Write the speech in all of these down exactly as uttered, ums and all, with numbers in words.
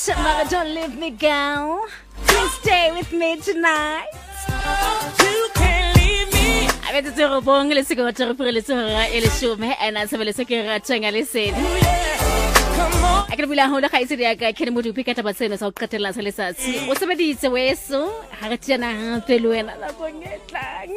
Mama, don't leave me, girl. Please stay with me tonight. You can't leave me. I bet it's a bong, let's go to the police or Elishume, and as a secretary, Changali said. Come on. I can be like, hold a high city, I can't move to pick up a sentence of Catala Salisa. What's somebody it's away so? Haratiana, Peluena, I'm going to get lang.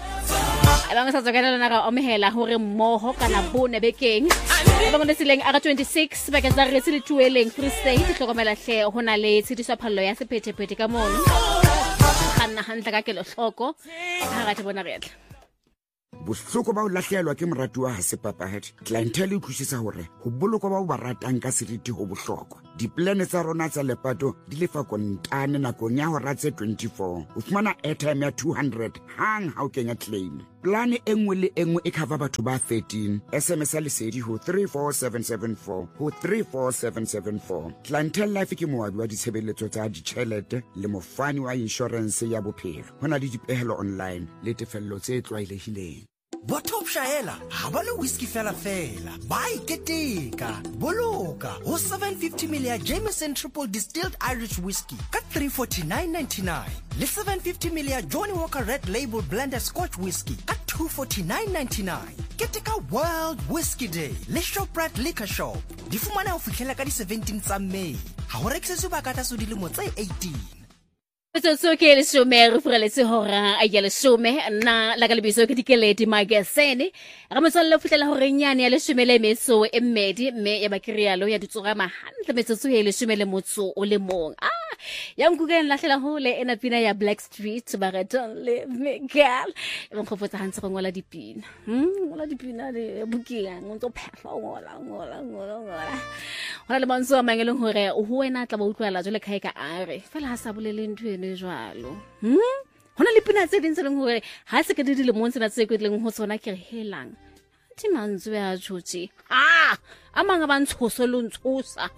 Abang sa tsaka na ka omhela hore moho kana bone bekeng abang le sileng ara twenty-six ba ka tsa re se le tueleng Free State hlokomela hle hona le tshitiso phallo ya sephethephethe ka mono ganna hantle ka kelo hloko ha ga tshebona re tla bohloko ba o lahlehelwa ke morati wa hasepapahadi clientele e thušisa hore go boloko ba o ba ratang ka seriti go bohlokwa diplane tsa rona tsa lepato di lefa kontane nakong ya hora tse twenty-four o fumana airtime ya two hundred hang ha o kenya claim plane e nngwe le engwe e cover batho ba thirteen sms ya lesedi ho three four seven seven four ho three four seven seven four clientele life ke moabi wa ditshebeletso tsa ditjhelete le mofani wa insurance ya bophelo hona le dipehelo online le tefello tse tlwaelehileng Botop Shaela, habalo whiskey fella fela, buy keteka, boloka, ho seven fifty milliliters Jameson Triple Distilled Irish Whiskey, cut three forty-nine ninety-nine. Le seven fifty milliliters Johnny Walker Red Label Blended Scotch Whiskey, cut two forty-nine ninety-nine. Keteka World Whiskey Day, le Shoprite Liquor Shop. Di fumana ho fihlela ka di seventeenth tsa May. Ha ho rekisetswe bakata so dilemo tse eighteen. So so ke le shume re frele se hora a ya le shume na la ka le biso ke dikeledi magazine ga motswalle o fitlela hore nyane ya le shume le meso e mmedi me ya bakirialo ya ditsoga mahantle metsotso e le shume le motso o le mong ah ya nkukeng lahlela hole ena pina ya Black Street ba re don't leave me girl e mkhofotsa hantse go ngola dipina hm ngola dipina le bukinga ntso phehla ngola ngola ngola ngola hona le manso a mangelo hore o ho wena tla ba utlwala jole khae ka are fela ha sa bolele ntwe ne jwalo hm hona le pina tse ding tse leng hore ha se ke di le mong tsena tse kwetleng ho tsona ke re helang ti manzo ya tshotsi ah amanga ba ntshoso lo ntshosa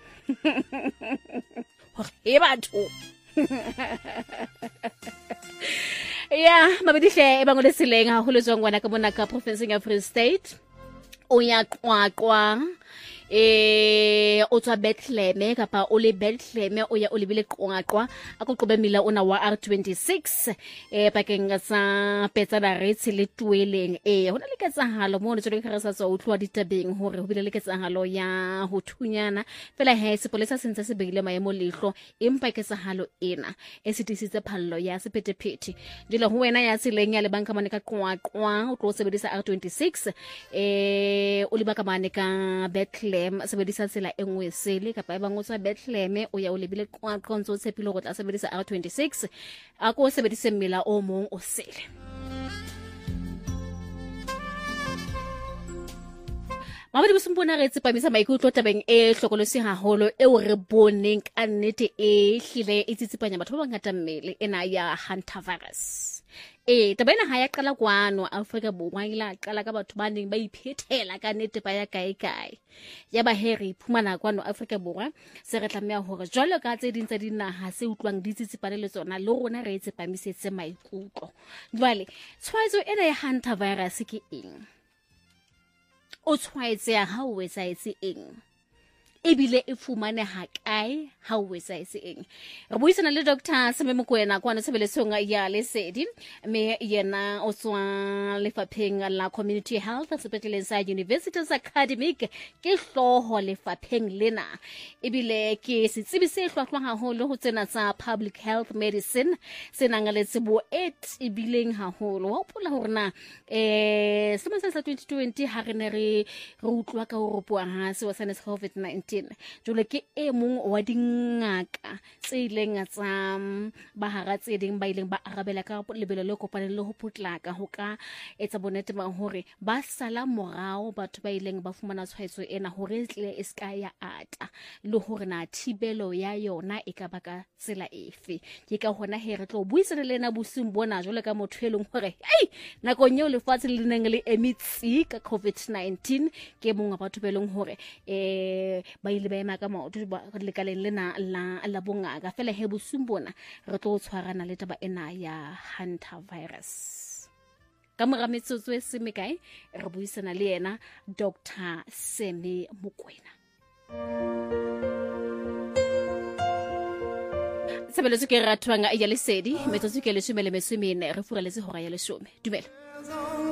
e batho ya mabedi hle e bangole seleng ha ho le tswang wana ka mona ka province ya Free State o ya qwaqwa eh o tswa Bethlehem kapa o le Bethlehem o ya o lebile qwaqwa a go qobe mila ona wa R twenty-six eh pakeng sa petsana retsi le tueleng eh hona le ketsahalo mo ne tswe ka rasa tswa utlwa ditabeng hore ho bile le ketsahalo ya ho thunyana fela he sepolesa sentse se beile maemo lehlo empa ketsahalo ena e sitisitse phallo ya sephethephethe dilo ho wena ya tseleng ya le banka mane ka qwaqwa o tlo sebedisa R twenty-six eh o le baka mane ka Bethlehem sebedisa tsela engwe sele kapa e bangotsa Bethlehem o ya o lebile qwaqwa ntse o tshepile go tla sebedisa R twenty-six a ko sebedisa mmela o mong o sele Mama di bosumpona re tsepamisa maikutlo tabeng e hlokolosi haholo e o re boneng ka nnete e hlile e tsitsipanya batho ba bangata mmele ena ya hantavirus Eh tabena ha ya qala kwano Afrika Borwa ila qala ka batho ba neng ba iphethela ka nnete ba ya kae kae ya ba heri phumana kwano Afrika Borwa se re tlameha hore jwalo ka tse ding tsa dinaha se utlwang ditsitsipane le tsona le rona re tsepamisetse maikutlo jwale tshwaetso ena ya hantavirus ke eng o tshwaetse ha o etsa etse eng ebile e fumane ha kae ha o etsa etse eng re buisana le Doctor Seme Mokoena kwa Ntshebeletsong ya Lesedi me yena o tswa lefapheng la Community Health sepetleleng sa Universities Academic ke hloho lefapheng lena ebile ke setsibi se hlwahlwa haholo ho tsena tsa Public Health Medicine senang le tsebo et ebileng haholo wa pola hore na eh semasa sa twenty twenty ha re ne re re utlwa ka ho ropoa ha se wa sana COVID nineteen jole ke e mong wa dingaka tse ileng tsa ba hara tse ding ba ileng ba arabela ka lebelo le kopaneng le ho putlaka ho ka etsa bonete ba hore ba sala morao batho ba ileng ba fumana tshwaetso ena hore tle e ska ya ata le hore na thibelo ya yona e ka baka tsela efe ke ka hona he re tlo buisana le na bosing bona jole ka motho eleng hore hey nakong eo lefatshe le neng le emitsi ka COVID nineteen ke mong wa batho ba leng hore eh ba ile ba ema ka maoto ba le kaleng lena la la bongaka fela he bosung bona re tlo tshwarana le taba ena ya hantavirus ka mora metsotso e se mekae re buisana le yena Doctor Seme Mokoena Sebeletse ke ratwanga ya lesedi metsotso ke lesome le mesome ne re fureletse hora ya lesome dumela